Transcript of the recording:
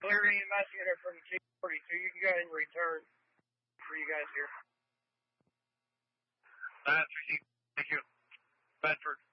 Larry and Matt Unit from T42. You can go ahead and return for you guys here. Thank you. Bedford.